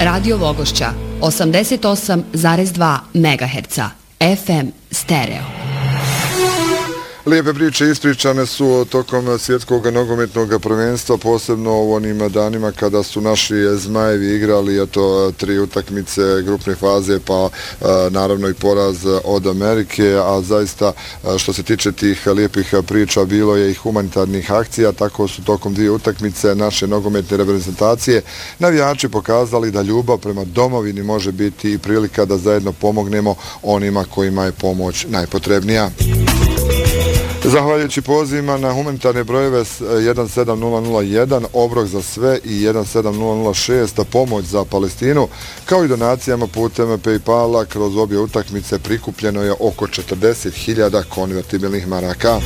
Radio Vogošća 88,2 MHz, FM stereo. Lijepe priče ispričane su tokom svjetskog nogometnog prvenstva, posebno u onim danima kada su naši Zmajevi igrali 3 utakmice grupne faze, pa naravno i poraz od Amerike, a zaista što se tiče tih lijepih priča bilo je i humanitarnih akcija, tako su tokom 2 utakmice naše nogometne reprezentacije navijači pokazali da ljubav prema domovini može biti i prilika da zajedno pomognemo onima kojima je pomoć najpotrebnija. Zahvaljujući pozivima na humanitarne brojeve 17001, obrok za sve i 17006, pomoć za Palestinu, kao i donacijama putem PayPala kroz obje utakmice prikupljeno je oko 40.000 konvertibilnih maraka.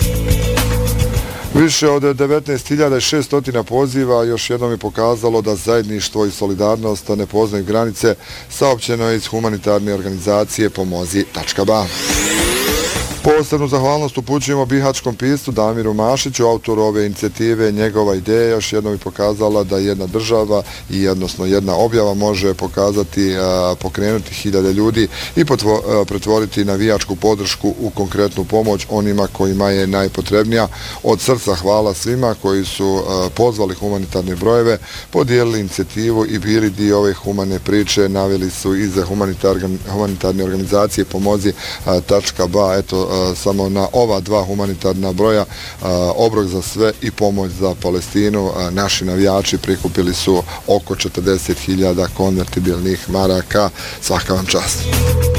Više od 19.600 poziva još jednom je pokazalo da zajedništvo i solidarnost ne poznaju granice, saopćeno je iz humanitarne organizacije Pomozi.ba. Posebnu zahvalnost upućujemo bihačkom piscu Damiru Mašiću, autoru ove inicijative. Njegova ideja još jednom je pokazala da jedna država i jedna objava može pokrenuti hiljade ljudi i pretvoriti navijačku podršku u konkretnu pomoć onima kojima je najpotrebnija. Od srca hvala svima koji su pozvali humanitarne brojeve, podijelili inicijativu i bili dio ove humane priče. Naveli su iz humanitarne organizacije Pomozi.ba. Eto, samo na ova 2 humanitarna broja, obrok za sve i pomoć za Palestinu, naši navijači prikupili su oko 40.000 konvertibilnih maraka. Svaka vam čast.